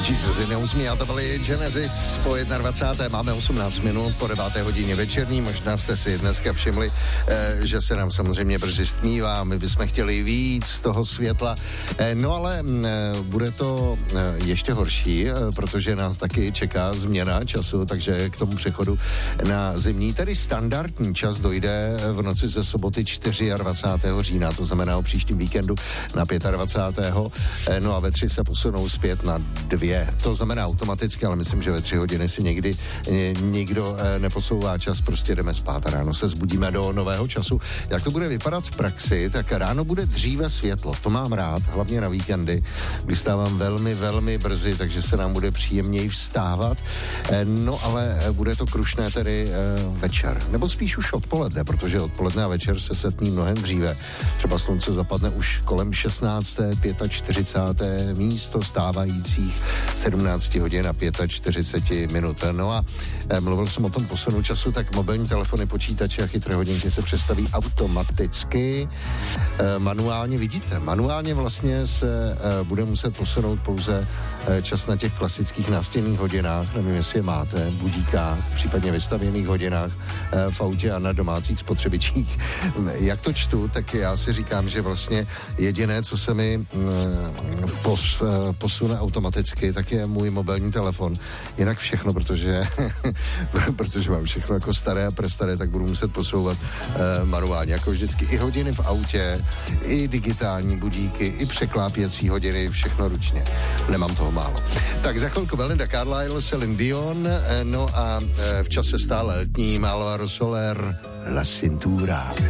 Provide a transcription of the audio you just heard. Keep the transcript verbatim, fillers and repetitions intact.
Jesus in me, a to byli Genesis po dvacáté první Máme osmnáct minut po deváté hodině večerní. Možná jste si dneska všimli, že se nám samozřejmě brzy stmívá. My bychom chtěli víc toho světla. No ale bude to ještě horší, protože nás taky čeká změna času, takže k tomu přechodu na zimní, tedy standardní čas dojde v noci ze soboty dvacátého čtvrtého října, to znamená o příštím víkendu na dvacátého pátého No a ve tři se posunou zpět na dvě. To znamená automaticky, ale myslím, že ve tři hodiny si někdy nikdo neposouvá čas, prostě jdeme spát a ráno se zbudíme do nového času. Jak to bude vypadat v praxi, tak ráno bude dříve světlo, to mám rád, hlavně na víkendy, kdy stávám velmi, velmi brzy, takže se nám bude příjemněji vstávat. No ale bude to krušné tedy večer, nebo spíš už odpoledne, protože odpoledne a večer se setní mnohem dříve. Třeba slunce zapadne už kolem šestnácté čtyřicáté páté místo stávajících sedmnácti hodin a čtyřicet pět minut. No a mluvil jsem o tom posunu času, tak mobilní telefony, počítače a chytré hodinky se přestaví automaticky. E, manuálně vidíte, manuálně vlastně se e, bude muset posunout pouze e, čas na těch klasických nástěnných hodinách, nevím, jestli je máte, budíkách, případně vystavěných hodinách e, v autě a na domácích spotřebičích. Jak to čtu, tak já si říkám, že vlastně jediné, co se mi mm, pos, posune automaticky, tak je můj mobilní telefon. Jinak všechno, protože protože mám všechno jako staré a prestaré, tak budu muset posouvat e, manuálně, jako vždycky. I hodiny v autě, i digitální budíky, i překlápěcí hodiny, všechno ručně. Nemám toho málo. Tak za chvilku Belinda Carlisle, Celine Dion, e, no a e, v čase stále letní Álvaro Soler, La Cintura.